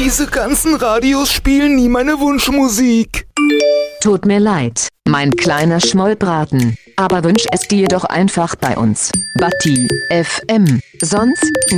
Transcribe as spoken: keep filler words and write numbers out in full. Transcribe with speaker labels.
Speaker 1: Diese ganzen Radios spielen nie meine Wunschmusik.
Speaker 2: Tut mir leid, mein kleiner Schmollbraten, aber wünsch es dir doch einfach bei uns. Batti F M, sonst